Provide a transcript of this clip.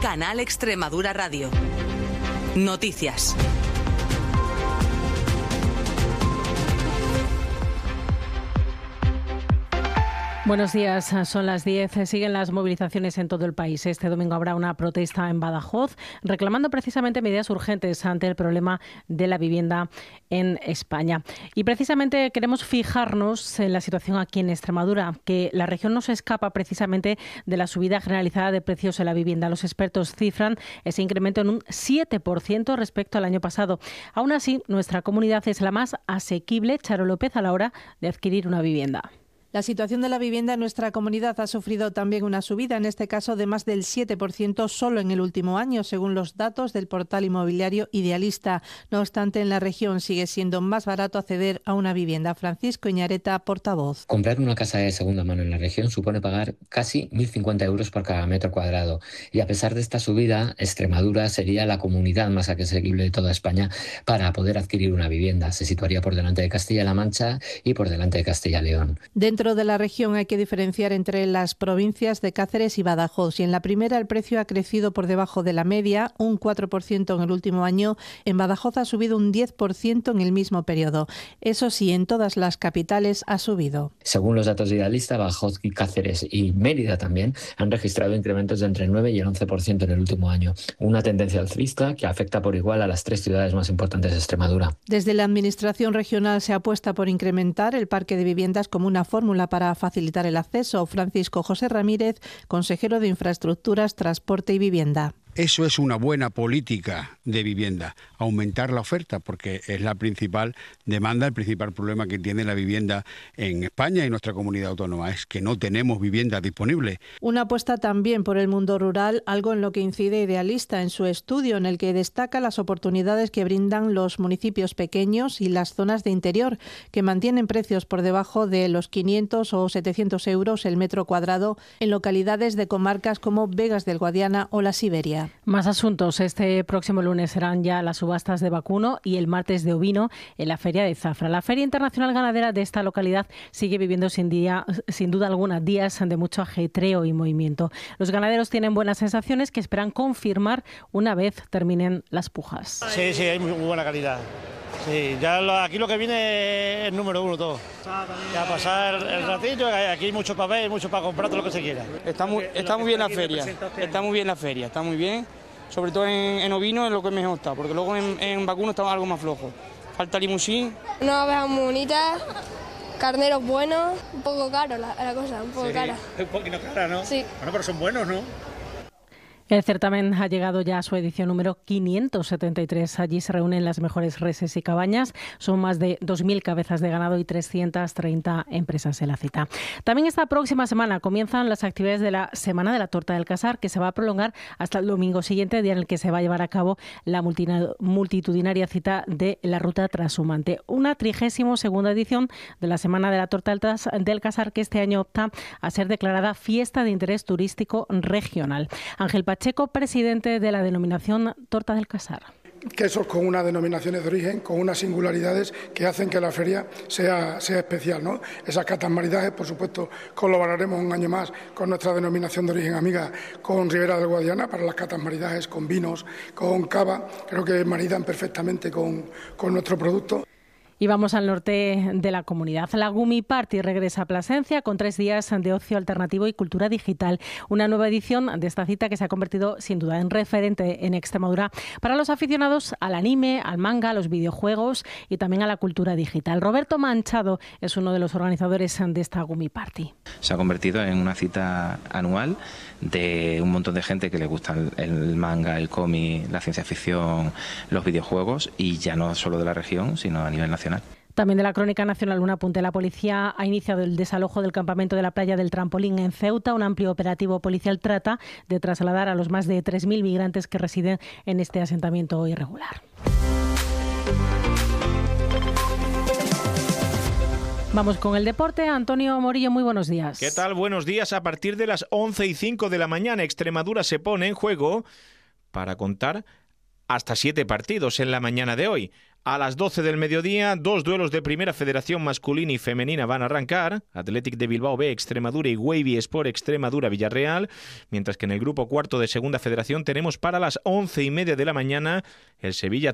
Canal Extremadura Radio. Noticias. Buenos días, son las 10. Siguen las movilizaciones en todo el país. Este domingo habrá una protesta en Badajoz reclamando precisamente medidas urgentes ante el problema de la vivienda en España. Y precisamente queremos fijarnos en la situación aquí en Extremadura, que la región no se escapa precisamente de la subida generalizada de precios en la vivienda. Los expertos cifran ese incremento en un 7% respecto al año pasado. Aún así, nuestra comunidad es la más asequible, Charo López, a la hora de adquirir una vivienda. La situación de la vivienda en nuestra comunidad ha sufrido también una subida, en este caso de más del 7% solo en el último año, según los datos del portal inmobiliario Idealista. No obstante, en la región sigue siendo más barato acceder a una vivienda. Francisco Iñareta, portavoz. Comprar una casa de segunda mano en la región supone pagar casi 1.050 euros por cada metro cuadrado. Y a pesar de esta subida, Extremadura sería la comunidad más asequible de toda España para poder adquirir una vivienda. Se situaría por delante de Castilla-La Mancha y por delante de Castilla-León. Dentro de la región hay que diferenciar entre las provincias de Cáceres y Badajoz. Y en la primera el precio ha crecido por debajo de la media, un 4% en el último año. En Badajoz ha subido un 10% en el mismo periodo. Eso sí, en todas las capitales ha subido. Según los datos de Idealista, Badajoz, Cáceres y Mérida también han registrado incrementos de entre el 9 y el 11% en el último año. Una tendencia alcista que afecta por igual a las tres ciudades más importantes de Extremadura. Desde la Administración regional se apuesta por incrementar el parque de viviendas como una fórmula para facilitar el acceso. Francisco José Ramírez, consejero de Infraestructuras, Transporte y Vivienda. Eso es una buena política de vivienda, aumentar la oferta, porque es la principal demanda, el principal problema que tiene la vivienda en España y nuestra comunidad autónoma, es que no tenemos vivienda disponible. Una apuesta también por el mundo rural, algo en lo que incide Idealista en su estudio, en el que destaca las oportunidades que brindan los municipios pequeños y las zonas de interior, que mantienen precios por debajo de los 500 o 700 euros el metro cuadrado en localidades de comarcas como Vegas del Guadiana o la Siberia. Más asuntos. Este próximo lunes serán ya las subastas de vacuno y el martes de ovino en la Feria de Zafra. La Feria Internacional Ganadera de esta localidad sigue viviendo sin duda alguna días de mucho ajetreo y movimiento. Los ganaderos tienen buenas sensaciones que esperan confirmar una vez terminen las pujas. Sí, hay muy buena calidad. Sí, ya aquí lo que viene es número uno todo. Ya pasar el ratillo, aquí hay mucho para ver, mucho para comprar, todo lo que se quiera. Está muy bien la feria, está muy bien, sobre todo en ovino es lo que mejor está, porque luego en vacuno está algo más flojo. Falta limusín. Una oveja muy bonita, carneros buenos, un poco caro la cosa, un poco cara. Un poquito cara, ¿no? Sí. Bueno, pero son buenos, ¿no? El certamen ha llegado ya a su edición número 573. Allí se reúnen las mejores reses y cabañas. Son más de 2.000 cabezas de ganado y 330 empresas en la cita. También esta próxima semana comienzan las actividades de la Semana de la Torta del Casar, que se va a prolongar hasta el domingo siguiente, día en el que se va a llevar a cabo la multitudinaria cita de la Ruta Trashumante. Una 32ª edición de la Semana de la Torta del Casar, que este año opta a ser declarada Fiesta de Interés Turístico Regional. Ángel Pacheco, presidente de la denominación Torta del Casar. Quesos con unas denominaciones de origen, con unas singularidades que hacen que la feria sea especial, ¿no? Esas catas maridajes, por supuesto, colaboraremos un año más con nuestra denominación de origen amiga, con Ribera del Guadiana, para las catas maridajes, con vinos, con cava. Creo que maridan perfectamente con nuestro producto. Y vamos al norte de la comunidad. La Gumi Party regresa a Plasencia con 3 días de ocio alternativo y cultura digital. Una nueva edición de esta cita que se ha convertido sin duda en referente en Extremadura para los aficionados al anime, al manga, a los videojuegos y también a la cultura digital. Roberto Manchado es uno de los organizadores de esta Gumi Party. Se ha convertido en una cita anual de un montón de gente que le gusta el manga, el cómic, la ciencia ficción, los videojuegos, y ya no solo de la región, sino a nivel nacional. También de la crónica nacional, un apunte. La policía ha iniciado el desalojo del campamento de la playa del Trampolín en Ceuta. Un amplio operativo policial trata de trasladar a los más de 3.000 migrantes que residen en este asentamiento irregular. Vamos con el deporte. Antonio Morillo, muy buenos días. ¿Qué tal? Buenos días. A partir de las 11:05 de la mañana, Extremadura se pone en juego para contar hasta 7 partidos en la mañana de hoy. A las 12 del mediodía, 2 duelos de Primera Federación masculina y femenina van a arrancar. Athletic de Bilbao B, Extremadura y Wavy Sport Extremadura Villarreal. Mientras que en el grupo cuarto de Segunda Federación tenemos para las 11:30 de la mañana el Sevilla